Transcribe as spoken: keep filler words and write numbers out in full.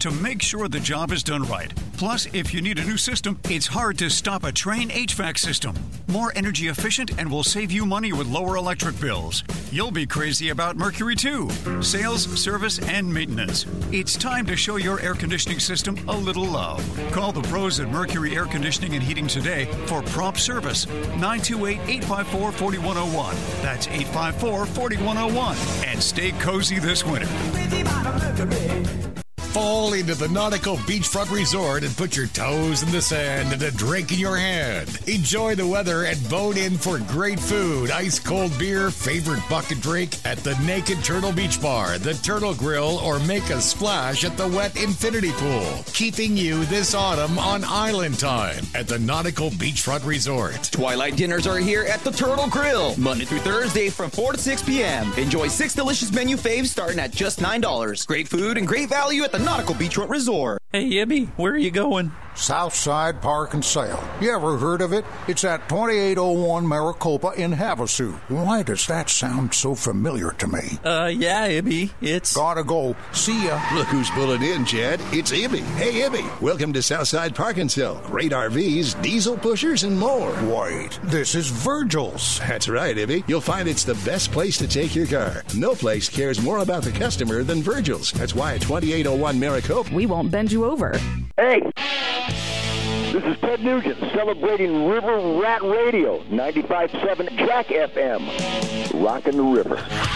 to make sure the job is done right. Plus, if you need a new system, it's hard to stop a Trane H V A C system. More energy efficient and will save you money with lower electric bills. You'll be crazy about Mercury too. Sales, service, and maintenance. It's time to show your air conditioning system a little love. Call the pros at Mercury Air Conditioning and Heating today for prompt service. nine two eight, eight five four, four one zero one. That's eight five four, four one zero one. And stay cozy this winter. Fall into the Nautical Beachfront Resort and put your toes in the sand and a drink in your hand. Enjoy the weather and boat in for great food, ice-cold beer, favorite bucket drink at the Naked Turtle Beach Bar, the Turtle Grill, or make a splash at the Wet Infinity Pool. Keeping you this autumn on Island Time at the Nautical Beachfront Resort. Twilight dinners are here at the Turtle Grill, Monday through Thursday from four to six p.m. Enjoy six delicious menu faves starting at just nine dollars. Great food and great value at the Nautical Beachfront Resort. Hey, Ibby, where are you going? Southside Park and Sale. You ever heard of it? It's at twenty-eight oh one Maricopa in Havasu. Why does that sound so familiar to me? Uh, yeah, Ibby, it's... Gotta go. See ya. Look who's pulling in, Chad. It's Ibby. Hey, Ibby. Welcome to Southside Park and Sale. Great R Vs, diesel pushers, and more. Wait, this is Virgil's. That's right, Ibby. You'll find it's the best place to take your car. No place cares more about the customer than Virgil's. That's why at twenty-eight oh one Maricopa... We won't bend you over. Hey! This is Ted Nugent celebrating River Rat Radio, ninety-five point seven Jack F M. Rockin' the river.